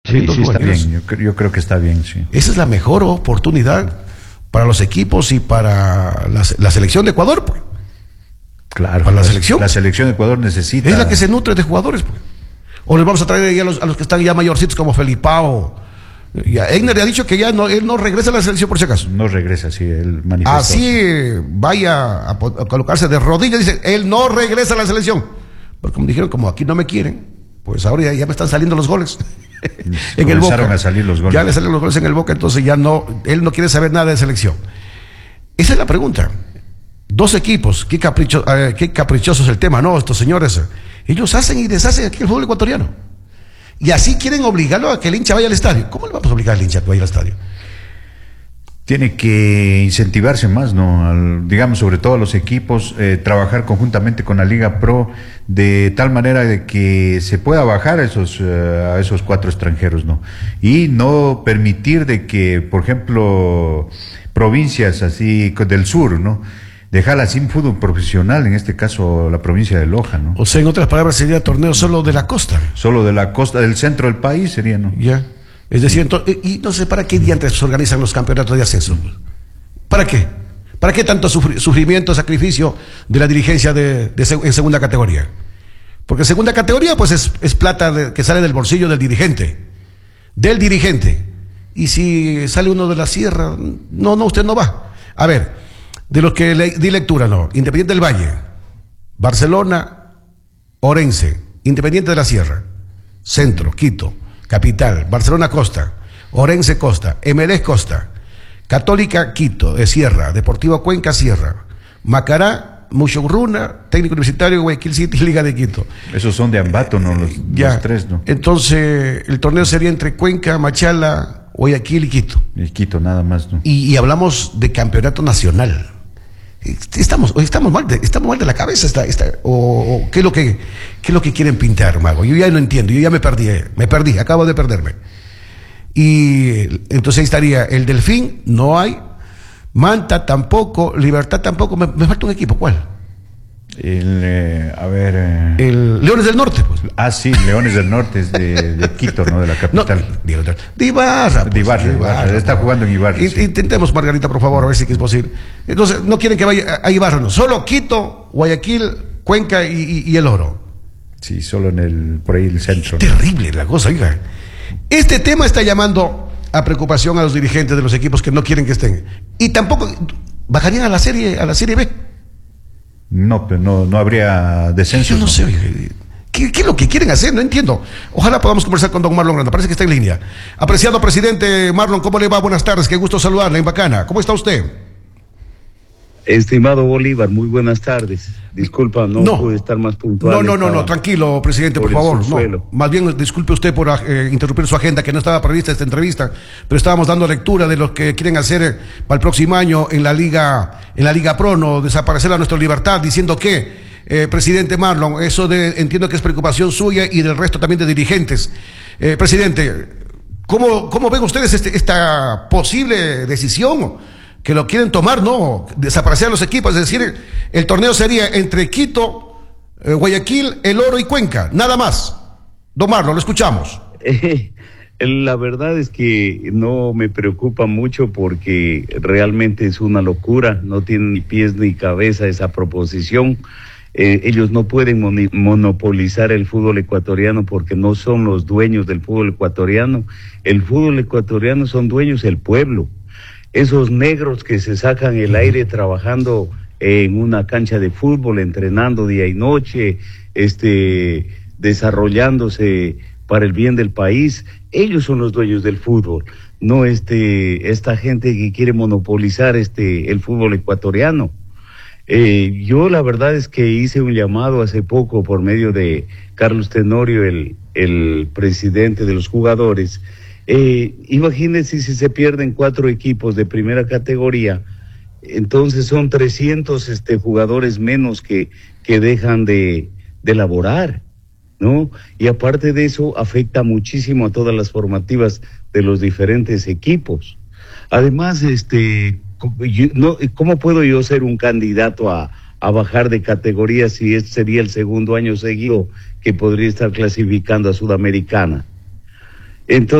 Sí, está bien, yo creo que está bien, sí. Esa es la mejor oportunidad para los equipos y para la selección de Ecuador, pues. Claro, para la selección. La selección de Ecuador necesita... Es la que se nutre de jugadores, pues. O les vamos a traer ya a los que están ya mayorcitos como Felipao. Ya, Egner ya ha dicho que ya no, él no regresa a la selección por si acaso. No regresa, sí, él manifestó. Así vaya a colocarse de rodillas, dice, él no regresa a la selección. Porque como dijeron, como aquí no me quieren, pues ahora ya me están saliendo los goles. En el Boca. A salir los goles. Ya le salen los goles en el Boca, entonces ya no, él no quiere saber nada de selección. Esa es la pregunta. Dos equipos, qué caprichoso es el tema, ¿no? Estos señores, ellos hacen y deshacen aquí el fútbol ecuatoriano. Y así quieren obligarlo a que el hincha vaya al estadio. ¿Cómo le vamos a obligar al hincha a que vaya al estadio? Tiene que incentivarse más, ¿no? Digamos, sobre todo a los equipos, trabajar conjuntamente con la Liga Pro de tal manera de que se pueda bajar a esos 4 extranjeros, ¿no? Y no permitir de que, por ejemplo, provincias así del sur, ¿no? Dejarla sin fútbol profesional, en este caso la provincia de Loja, ¿no? O sea, en otras palabras, sería torneo solo de la costa. Solo de la costa, del centro del país sería, ¿no? Ya. Es decir, y no sé para qué diantres se organizan los campeonatos de ascenso. ¿Para qué? ¿Para qué tanto sufrimiento, sacrificio de la dirigencia en segunda categoría? Porque segunda categoría, pues es plata que sale del bolsillo del dirigente. Del dirigente. Y si sale uno de la sierra, no, usted no va. A ver, de los que di lectura, no. Independiente del Valle, Barcelona, Orense, Independiente de la Sierra, Centro, Quito, Capital, Barcelona Costa, Orense Costa, MLS Costa, Católica Quito, Sierra, Deportivo Cuenca Sierra, Macará, Mushurruna, Técnico Universitario, Guayaquil City, Liga de Quito. Esos son de Ambato, ¿no? Los 3, ¿no? Entonces, el torneo sería entre Cuenca, Machala, Guayaquil y Quito. Y Quito, nada más, ¿no? Y hablamos de campeonato nacional. Estamos mal de la cabeza, o qué es lo que quieren pintar, Mago. Yo ya no entiendo, yo ya me perdí, acabo de perderme. Y entonces ahí estaría el Delfín, no hay, Manta tampoco, Libertad tampoco, me falta un equipo, ¿cuál? El Leones del Norte, pues. Ah, sí, Leones del Norte es de Quito, ¿no? De la capital. No, de Ibarra. De Ibarra, está jugando en Ibarra. Intentemos, Margarita, por favor, a ver si es posible. Entonces, no quieren que vaya a Ibarra, no. Solo Quito, Guayaquil, Cuenca y El Oro. Sí, solo por ahí el centro. Es terrible la cosa, oiga. Este tema está llamando a preocupación a los dirigentes de los equipos que no quieren que estén. Y tampoco bajarían a la Serie B. No, pero no habría descenso. Yo no sé, ¿qué es lo que quieren hacer? No entiendo. Ojalá podamos conversar con don Marlon Granda, parece que está en línea. Apreciado presidente Marlon, ¿cómo le va? Buenas tardes, qué gusto saludarle en Bacana. ¿Cómo está usted? Estimado Bolívar, muy buenas tardes. Disculpa, no pude estar más puntual. No, tranquilo, presidente, por favor. No. Más bien, disculpe usted por interrumpir su agenda, que no estaba prevista esta entrevista, pero estábamos dando lectura de lo que quieren hacer para el próximo año en la Liga Pro, no desaparecer a nuestra libertad, diciendo que, presidente Marlon, entiendo que es preocupación suya y del resto también de dirigentes. Presidente, ¿cómo ven ustedes esta posible decisión? Que lo quieren tomar, ¿no? Desaparecer a los equipos, es decir, el torneo sería entre Quito, Guayaquil, El Oro y Cuenca, nada más. Don Marlon, lo escuchamos. La verdad es que no me preocupa mucho porque realmente es una locura, no tiene ni pies ni cabeza esa proposición. Ellos no pueden monopolizar el fútbol ecuatoriano porque no son los dueños del fútbol ecuatoriano. El fútbol ecuatoriano son dueños el pueblo. Esos negros que se sacan el aire trabajando en una cancha de fútbol, entrenando día y noche, desarrollándose para el bien del país, ellos son los dueños del fútbol, no esta gente que quiere monopolizar el fútbol ecuatoriano. Yo la verdad es que hice un llamado hace poco por medio de Carlos Tenorio, el presidente de los jugadores. Imagínense si se pierden 4 equipos de primera categoría, entonces son 300 jugadores menos que dejan de laborar, ¿no? Y aparte de eso afecta muchísimo a todas las formativas de los diferentes equipos. Además, ¿cómo puedo yo ser un candidato a bajar de categoría si este sería el segundo año seguido que podría estar clasificando a Sudamericana? Entonces